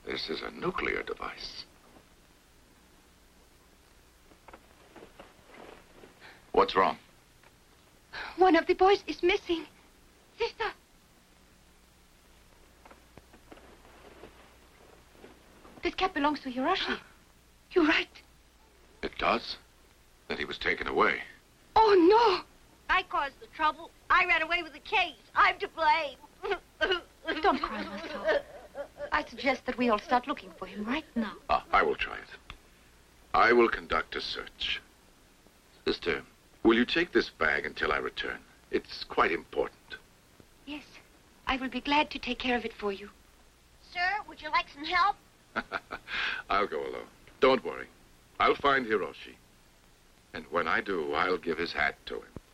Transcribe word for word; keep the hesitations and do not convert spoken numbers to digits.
This is a nuclear device. What's wrong? One of the boys is missing. Sister! This cap belongs to Hiroshi. You're right. It does? Then he was taken away. Oh, no! I caused the trouble. I ran away with the case. I'm to blame. Don't cry, Marcel. I suggest that we all start looking for him right now. Ah, I will try it. I will conduct a search. Sister, will you take this bag until I return? It's quite important. Yes, I will be glad to take care of it for you. Sir, would you like some help? I'll go alone. Don't worry. I'll find Hiroshi. And when I do, I'll give his hat to him.